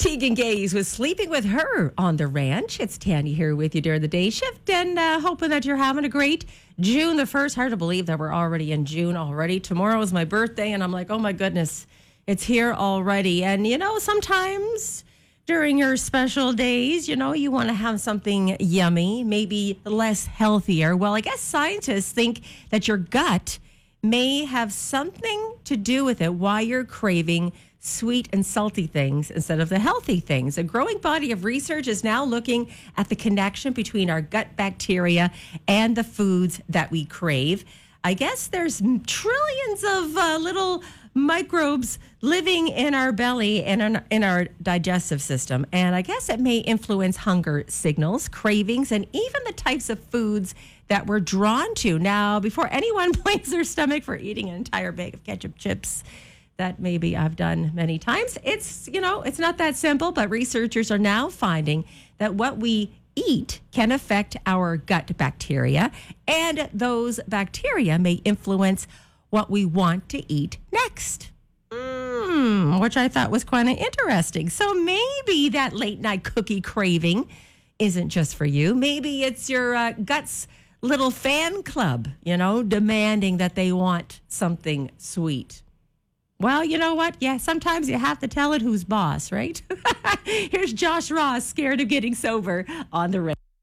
Tegan Gaze was sleeping with her on the ranch. It's Tanya here with you during the day shift and hoping that you're having a great June the 1st. Hard to believe that we're already in June already. Tomorrow is my birthday and I'm like, oh my goodness, it's here already. And sometimes during your special days, you want to have something yummy, maybe less healthier. Well, I guess scientists think that your gut may have something to do with it, why you're craving sweet and salty things instead of the healthy things. A growing body of research is now looking at the connection between our gut bacteria and the foods that we crave. I guess there's trillions of little microbes living in our belly and in our digestive system. And I guess it may influence hunger signals, cravings, and even the types of foods that we're drawn to. Now, before anyone blames their stomach for eating an entire bag of ketchup chips, that maybe I've done many times, it's not that simple, but researchers are now finding that what we eat can affect our gut bacteria, and those bacteria may influence what we want to eat next. Which I thought was kind of interesting. So maybe that late night cookie craving isn't just for you. Maybe it's your gut's little fan club, demanding that they want something sweet. Well, you know what? Yeah, sometimes you have to tell it who's boss, right? Here's Josh Ross, scared of getting sober on the radio.